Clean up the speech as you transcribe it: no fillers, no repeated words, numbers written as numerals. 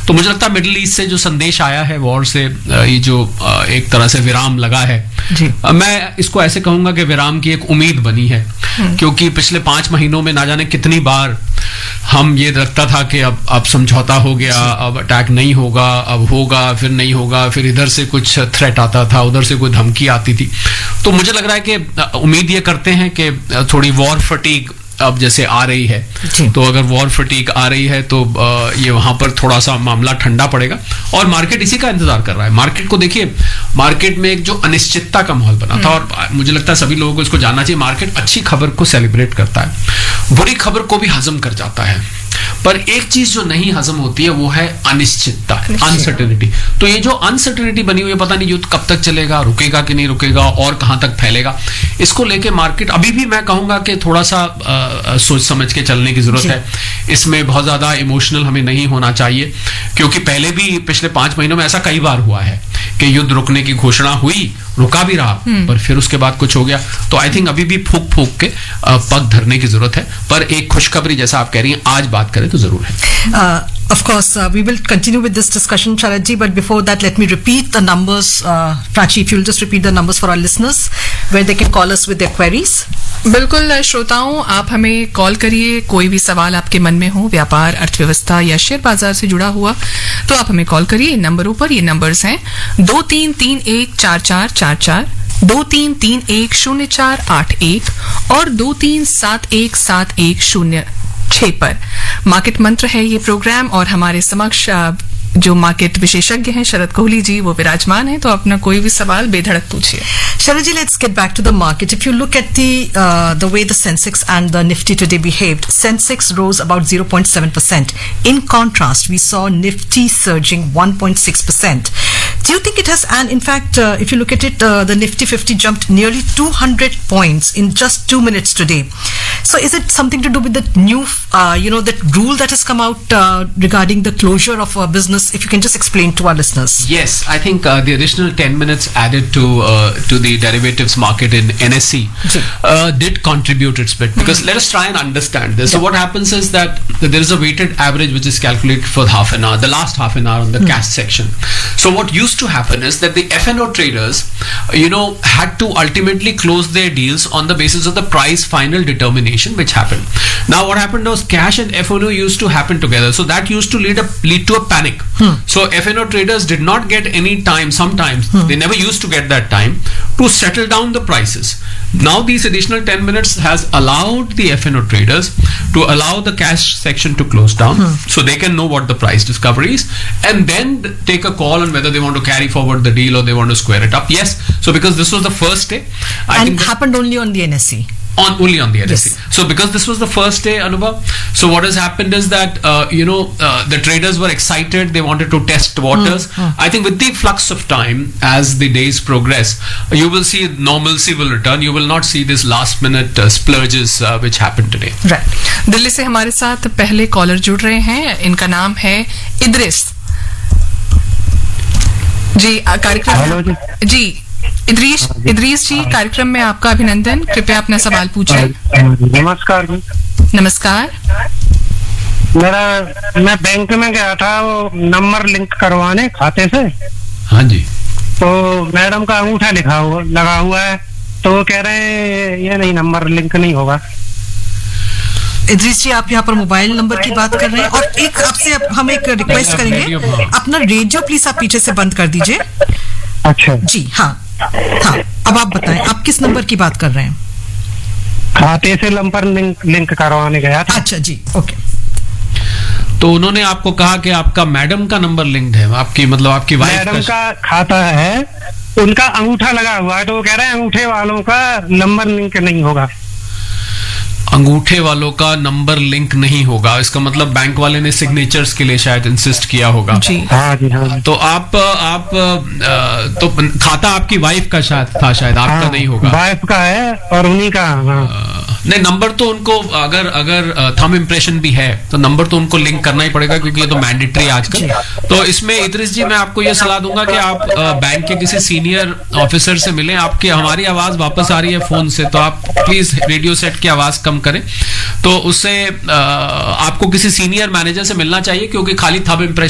तो मुझे लगता है मिडिल ईस्ट से जो संदेश आया है वॉर से, ये जो एक तरह से विराम लगा है, मैं इसको ऐसे कहूंगा कि विराम की एक उम्मीद बनी है, क्योंकि पिछले 5 महीनों में ना जाने कितनी बार हम ये लगता था कि अब समझौता हो गया, अब अटैक नहीं होगा, अब होगा, फिर नहीं होगा, फिर इधर से कुछ थ्रेट आता था, उधर से कोई धमकी आती थी। तो मुझे लग रहा है कि उम्मीद ये करते हैं कि थोड़ी वॉर फटीग अब जैसे आ रही है, तो अगर वॉर फटीग आ रही है तो ये वहां पर थोड़ा सा मामला ठंडा पड़ेगा और मार्केट इसी का इंतजार कर रहा है। मार्केट को देखिए, मार्केट में एक जो अनिश्चितता का माहौल बना था, और मुझे लगता है सभी लोगों को इसको जानना चाहिए, मार्केट अच्छी खबर को सेलिब्रेट करता है, बुरी खबर को भी हजम कर जाता है, पर एक चीज जो नहीं हजम होती है वो है अनिश्चितता, अनसर्टेनिटी। तो ये जो अनसर्टेनिटी बनी हुई है, पता नहीं युद्ध कब तक चलेगा, रुकेगा कि नहीं रुकेगा, और कहां तक फैलेगा, इसको लेके मार्केट अभी भी मैं कहूंगा कि थोड़ा सा सोच समझ के चलने की जरूरत है। इसमें बहुत ज्यादा इमोशनल हमें नहीं होना चाहिए, क्योंकि पहले भी पिछले 5 महीनों में ऐसा कई बार हुआ है कि युद्ध रुकने की घोषणा हुई, रुका भी रहा, पर फिर उसके बाद कुछ हो गया। तो आई थिंक अभी भी फूक फूक के पग धरने की जरूरत है, पर एक खुशखबरी जैसा आप कह रही हैं, आज बात करें तो जरूर है। Of course, we will continue with this discussion, Sharad ji, but before that, let me repeat the numbers. Prachi, if you'll just repeat the numbers for our listeners, where they can call us with their queries. बिल्कुल श्रोताओं, आप हमें call करिए, कोई भी सवाल आपके मन में हो, व्यापार, अर्थव्यवस्था या शेयर बाजार से जुड़ा हुआ, तो आप हमें कॉल करिए इन नंबरों पर। ये नंबर्स हैं 23314444, 23310481 और 23717106 पर। मार्केट मंत्र है ये प्रोग्राम, और हमारे समक्ष जो मार्केट विशेषज्ञ हैं शरद कोहली जी, वो विराजमान हैं, तो अपना कोई भी सवाल बेधड़क पूछिए। Sharad ji, let's get back to the market. If you look at the way the Sensex and the Nifty today behaved, Sensex rose about 0.7%. In contrast, we saw Nifty surging 1.6%. Do you think it has, and in fact, if you look at it, the Nifty 50 jumped nearly 200 points in just 2 minutes today. So is it something to do with the new, that rule that has come out regarding the closure of business? If you can just explain to our listeners. Yes, I think the additional 10 minutes added to the derivatives market in NSE did contribute its bit, because let us try and understand this. So what happens is that there is a weighted average which is calculated for half an hour, the last half an hour on the cash section. So what used to happen is that the F&O traders, had to ultimately close their deals on the basis of the price final determination which happened. Now what happened was cash and F&O used to happen together. So that used to lead to a panic. So F&O traders did not get any time, sometimes they never used to get that time to settle down the prices. Now these additional 10 minutes has allowed the F&O traders to allow the cash section to close down, so they can know what the price discovery is, and then take a call on whether they want to carry forward the deal or they want to square it up. Yes, so because this was the first day, I think happened only on the NSE. Only on the NSE. Yes. So because this was the first day, Anubha, so what has happened is that the traders were excited, they wanted to test waters. I think with the flux of time, as the days progress, you will see normalcy will return. You will not see this last minute splurges which happened today. Right. Delhi से हमारे साथ पहले collar जुड़ रहे हैं, इनका नाम है इद्रिस जी। कार्यक्रम जी इद्रीस जी, कार्यक्रम में आपका अभिनंदन। कृपया अपना सवाल पूछें। नमस्कार जी। नमस्कार। मैं बैंक में गया था वो नंबर लिंक करवाने खाते से। हाँ जी। तो मैडम का अंगूठा लगा हुआ है, तो वो कह रहे हैं ये नहीं, नंबर लिंक नहीं होगा। इद्रीस जी, आप यहाँ पर मोबाइल नंबर की बात कर रहे हैं, और एक आपसे हम एक रिक्वेस्ट करेंगे, अपना रेडियो प्लीज आप पीछे से बंद कर दीजिए। अच्छा जी, हाँ, अब आप बताएं, आप किस नंबर की बात कर रहे हैं? खाते से नंबर लिंक करवाने गया था। अच्छा जी, ओके। तो उन्होंने आपको कहा कि आपका मैडम का नंबर लिंक्ड है, आपकी वाइफ मैडम का खाता है, उनका अंगूठा लगा हुआ है, तो वो कह रहे हैं अंगूठे वालों का नंबर लिंक नहीं होगा। अंगूठे वालों का नंबर लिंक नहीं होगा, इसका मतलब बैंक वाले ने सिग्नेचर्स के लिए शायद इंसिस्ट किया होगा। जी हाँ जी, हाँ। तो आप तो खाता आपकी वाइफ का शायद आपका नहीं होगा। वाइफ का है और उन्हीं का। नहीं, नंबर तो उनको अगर थंब इम्प्रेशन भी है तो नंबर तो उनको लिंक करना ही पड़ेगा, क्योंकि ये तो मैंडेटरी आजकल। तो इसमें इद्रिस जी मैं आपको ये सलाह दूंगा कि आप बैंक के किसी सीनियर ऑफिसर से मिलें। आपकी हमारी आवाज वापस आ रही है फोन से, तो आप प्लीज रेडियो सेट की आवाज कम करें, तो उससे आपको किसी सीनियर मैनेजर से मिलना चाहिए, क्योंकि खाली थंब इम्प्रेशन